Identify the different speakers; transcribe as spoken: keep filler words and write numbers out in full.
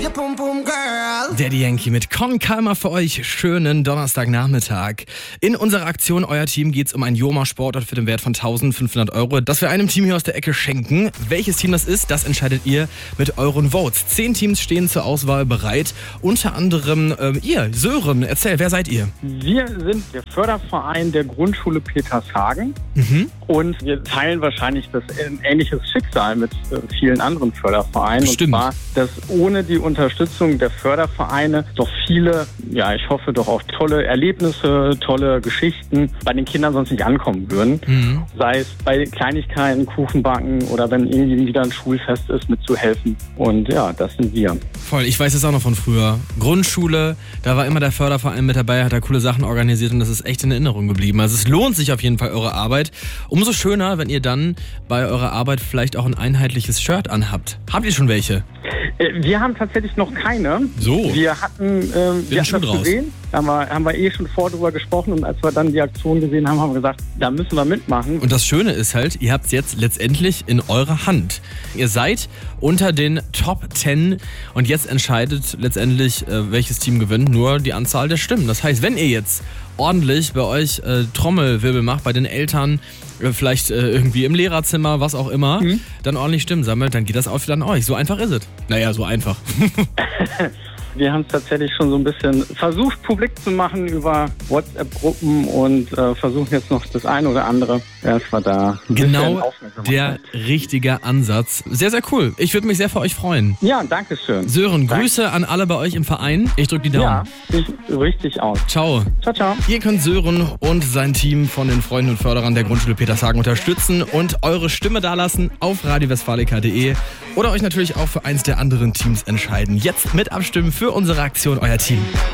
Speaker 1: Daddy Yankee mit Con Calma für euch. Schönen Donnerstagnachmittag. In unserer Aktion Euer Team geht es um ein Joma-Sportart für den Wert von eintausendfünfhundert Euro, das wir einem Team hier aus der Ecke schenken. Welches Team das ist, das entscheidet ihr mit euren Votes. Zehn Teams stehen zur Auswahl bereit. Unter anderem ähm, ihr, Sören. Erzähl, wer seid ihr?
Speaker 2: Wir sind der Förderverein der Grundschule Petershagen.
Speaker 1: Mhm.
Speaker 2: Und wir teilen wahrscheinlich das ein ähnliches Schicksal mit äh, vielen anderen Fördervereinen.
Speaker 1: Stimmt.
Speaker 2: Und zwar, dass ohne die Unterstützung der Fördervereine doch viele, ja, ich hoffe doch auch tolle Erlebnisse, tolle Geschichten bei den Kindern sonst nicht ankommen würden.
Speaker 1: Mhm.
Speaker 2: Sei es bei Kleinigkeiten, Kuchenbacken oder wenn irgendwie wieder ein Schulfest ist, mitzuhelfen. Und ja, das sind wir.
Speaker 1: Voll, ich weiß es auch noch von früher. Grundschule, da war immer der Förderverein mit dabei, hat da coole Sachen organisiert und das ist echt in Erinnerung geblieben. Also es lohnt sich auf jeden Fall eure Arbeit. Umso schöner, wenn ihr dann bei eurer Arbeit vielleicht auch ein einheitliches Shirt anhabt. Habt ihr schon welche?
Speaker 2: Wir haben tatsächlich noch keine.
Speaker 1: So.
Speaker 2: Wir hatten, ähm, wir hatten das gesehen, da haben wir, haben wir eh schon vor drüber gesprochen und als wir dann die Aktion gesehen haben, haben wir gesagt, da müssen wir mitmachen.
Speaker 1: Und das Schöne ist halt, ihr habt es jetzt letztendlich in eurer Hand. Ihr seid unter den Top zehn und jetzt entscheidet letztendlich, äh, welches Team gewinnt, nur die Anzahl der Stimmen. Das heißt, wenn ihr jetzt ordentlich bei euch äh, Trommelwirbel macht, bei den Eltern, äh, vielleicht äh, irgendwie im Lehrerzimmer, was auch immer, mhm. dann ordentlich Stimmen sammelt, dann geht das auch wieder an euch. So einfach ist es. Naja, so einfach.
Speaker 2: Wir haben es tatsächlich schon so ein bisschen versucht, publik zu machen über WhatsApp-Gruppen und äh, versuchen jetzt noch das eine oder andere, dass wir da ein
Speaker 1: genau der richtige Ansatz. Sehr, sehr cool. Ich würde mich sehr für euch freuen.
Speaker 2: Ja, danke schön.
Speaker 1: Sören,
Speaker 2: danke.
Speaker 1: Grüße an alle bei euch im Verein. Ich drücke die Daumen.
Speaker 2: Ja, ich richtig aus.
Speaker 1: Ciao.
Speaker 2: Ciao, ciao.
Speaker 1: Ihr könnt Sören und sein Team von den Freunden und Förderern der Grundschule Petershagen unterstützen und eure Stimme dalassen auf radio westfalica punkt de oder euch natürlich auch für eins der anderen Teams entscheiden. Jetzt mit abstimmen für unsere Aktion Euer Team.